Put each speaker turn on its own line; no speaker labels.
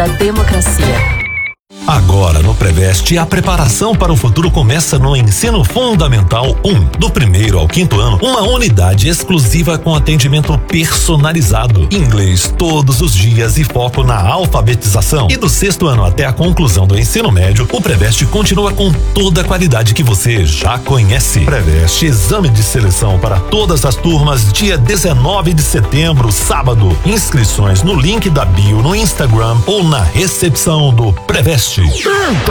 da democracia.
Agora no Preveste, a preparação para o futuro começa no Ensino Fundamental 1. Do 1º ao 5º ano, uma unidade exclusiva com atendimento personalizado, inglês todos os dias e foco na alfabetização. E do 6º ano até a conclusão do ensino médio, o Preveste continua com toda a qualidade que você já conhece. Preveste, exame de seleção para todas as turmas, dia 19 de setembro, sábado. Inscrições no link da bio no Instagram ou na recepção do Preveste.